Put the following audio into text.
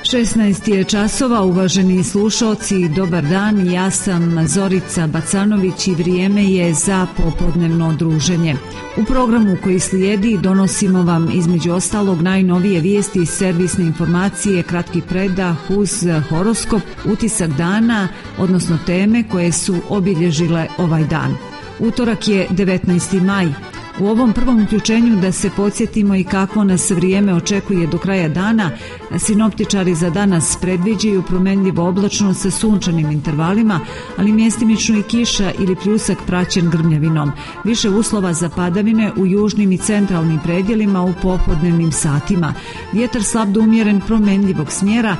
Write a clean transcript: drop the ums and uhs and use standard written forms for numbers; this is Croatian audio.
16 je časova, uvaženi slušalci, dobar dan, ja sam Zorica Bacanović i vrijeme je za popodnevno druženje. U programu koji slijedi donosimo vam između ostalog najnovije vijesti iz servisne informacije, kratki predah uz horoskop, utisak dana, odnosno teme koje su obilježile ovaj dan. Utorak je 19. maj. U ovom prvom uključenju da se podsjetimo i kakvo nas vrijeme očekuje do kraja dana, sinoptičari za danas predviđaju promjenljivo oblačno sa sunčanim intervalima, ali mjestimično i kiša ili pljusak praćen grmljavinom. Više uslova za padavine u južnim i centralnim predjelima u popodnevnim satima. Vjetar slab do umjeren promjenljivog smjera,